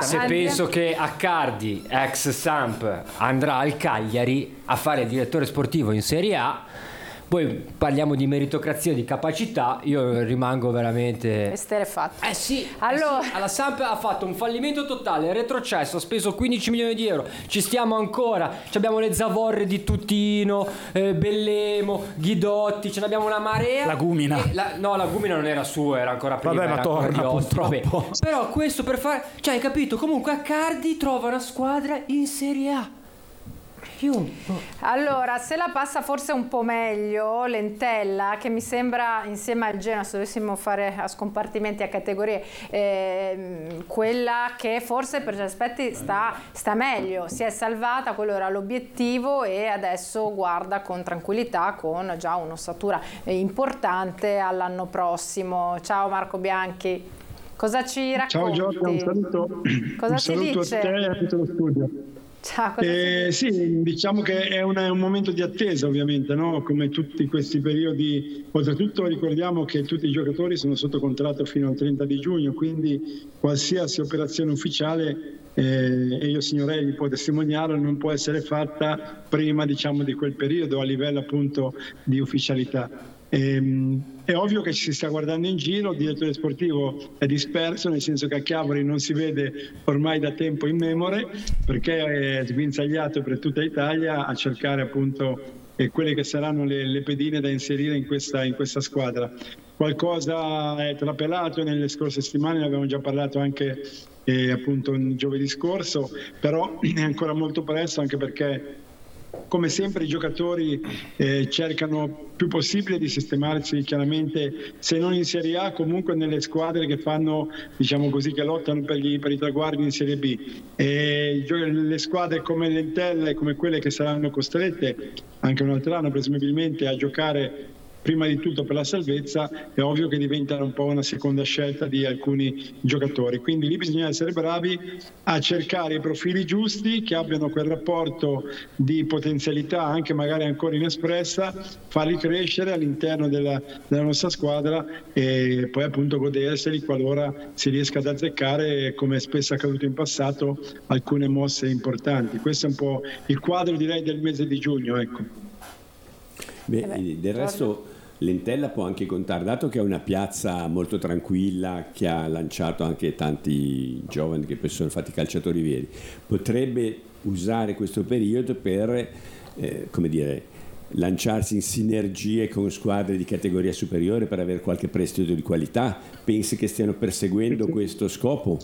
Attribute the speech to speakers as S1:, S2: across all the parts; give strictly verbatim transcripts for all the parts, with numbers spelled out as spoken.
S1: se penso che Accardi, ex Samp, andrà al Cagliari a fare il direttore sportivo in Serie A, poi parliamo di meritocrazia, di capacità, io rimango veramente
S2: esterefatto.
S1: Eh sì,
S2: allora...
S1: eh sì, alla Samp ha fatto un fallimento totale, retrocesso, ha speso quindici milioni di euro, ci stiamo ancora, ci abbiamo le zavorre di Tutino, eh, Bellemo, Ghidotti, ce n'abbiamo una marea.
S3: La Gumina.
S1: La, no, la Gumina non era sua, era ancora prima.
S3: Vabbè, ma torna purtroppo.
S1: Però questo per fare, cioè hai capito, comunque Accardi trova una squadra in Serie A.
S2: Allora, se la passa forse un po' meglio Lentella, che mi sembra insieme al Genoa, se dovessimo fare a scompartimenti, a categorie, eh, quella che forse per certi aspetti sta, sta meglio, si è salvata, quello era l'obiettivo e adesso guarda con tranquillità, con già un'ossatura importante all'anno prossimo. Ciao Marco Bianchi, cosa ci racconti?
S4: Ciao Giorgia, un saluto,
S2: cosa
S4: un
S2: ci
S4: saluto
S2: dice?
S4: a te e a tutto lo studio.
S2: Ciao, cosa
S4: eh, sì, diciamo che è, una, è un momento di attesa ovviamente, no? Come tutti questi periodi. Oltretutto ricordiamo che tutti i giocatori sono sotto contratto fino al trenta di giugno, quindi qualsiasi operazione ufficiale, eh, e io signorelli può testimoniarlo, non può essere fatta prima, diciamo, di quel periodo a livello appunto di ufficialità. Ehm, È ovvio che ci si sta guardando in giro, il direttore sportivo è disperso, nel senso che a Chiavari non si vede ormai da tempo immemore, perché è sguinzagliato per tutta Italia a cercare appunto eh, quelle che saranno le, le pedine da inserire in questa, in questa squadra. Qualcosa è trapelato nelle scorse settimane, ne abbiamo già parlato anche eh, appunto giovedì scorso, però è ancora molto presto, anche perché come sempre i giocatori eh, cercano più possibile di sistemarsi chiaramente, se non in Serie A, comunque nelle squadre che fanno, diciamo così, che lottano per, gli, per i traguardi in Serie B. E le squadre come Lentella e come quelle che saranno costrette anche un altro anno presumibilmente a giocare prima di tutto per la salvezza, è ovvio che diventa un po' una seconda scelta di alcuni giocatori. Quindi lì bisogna essere bravi a cercare i profili giusti, che abbiano quel rapporto di potenzialità anche magari ancora inespressa, farli crescere all'interno della, della nostra squadra e poi appunto goderseli qualora si riesca ad azzeccare, come spesso è accaduto in passato, alcune mosse importanti. Questo è un po' il quadro, direi, del mese di giugno, ecco.
S5: Beh, del resto Lentella può anche contare, dato che è una piazza molto tranquilla, che ha lanciato anche tanti giovani che poi sono fatti calciatori veri, potrebbe usare questo periodo per eh, come dire, lanciarsi in sinergie con squadre di categoria superiore per avere qualche prestito di qualità. Pensi che stiano perseguendo questo scopo?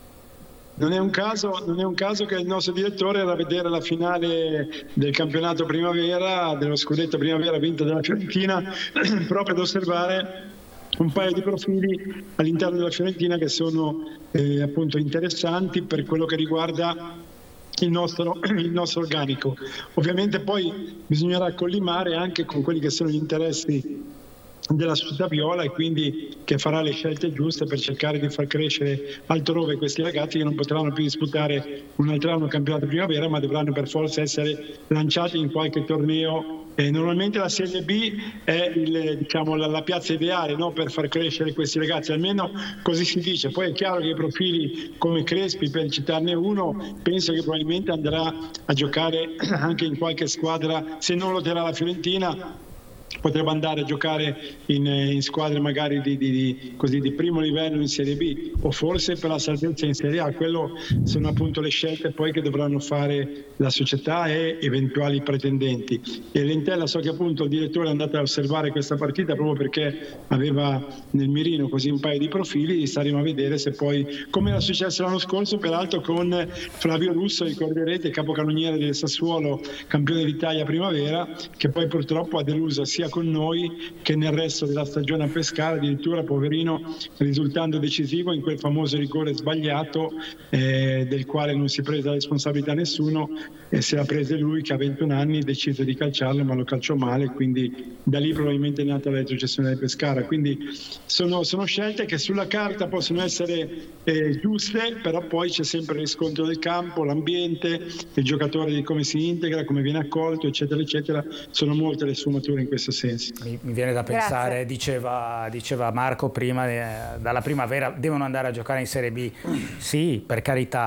S4: Non è un caso, non è un caso che il nostro direttore era a vedere la finale del campionato primavera, dello scudetto primavera vinta dalla Fiorentina, proprio ad osservare un paio di profili all'interno della Fiorentina che sono eh, appunto interessanti per quello che riguarda il nostro, il nostro organico. Ovviamente poi bisognerà collimare anche con quelli che sono gli interessi della società viola, e quindi che farà le scelte giuste per cercare di far crescere altrove questi ragazzi che non potranno più disputare un altro anno campionato primavera, ma dovranno per forza essere lanciati in qualche torneo. E normalmente la Serie B è il, diciamo, la, la piazza ideale, no, per far crescere questi ragazzi, almeno così si dice. Poi è chiaro che i profili come Crespi, per citarne uno, penso che probabilmente andrà a giocare anche in qualche squadra, se non lo terrà la Fiorentina potrebbe andare a giocare in, in squadre magari di, di, di, così, di primo livello in Serie B, o forse per la salvezza in Serie A. Quello sono appunto le scelte poi che dovranno fare la società e eventuali pretendenti. E Lentella, so che appunto il direttore è andato a osservare questa partita proprio perché aveva nel mirino così un paio di profili. Staremo a vedere se poi, come era successo l'anno scorso peraltro con Flavio Russo, ricorderete, capocannoniere del Sassuolo, campione d'Italia primavera, che poi purtroppo ha deluso sia con noi che nel resto della stagione a Pescara, addirittura poverino risultando decisivo in quel famoso rigore sbagliato eh, del quale non si prese la responsabilità nessuno, e se la prese lui che a ventuno anni decise di calciarlo, ma lo calciò male, quindi da lì probabilmente è nata la retrocessione del Pescara. Quindi sono, sono scelte che sulla carta possono essere eh, giuste, però poi c'è sempre il riscontro del campo, l'ambiente, il giocatore, di come si integra, come viene accolto, eccetera eccetera. Sono molte le sfumature in questo senso.
S3: Mi, mi viene da pensare, diceva, diceva Marco prima, eh, dalla primavera devono andare a giocare in Serie B. Sì, per carità,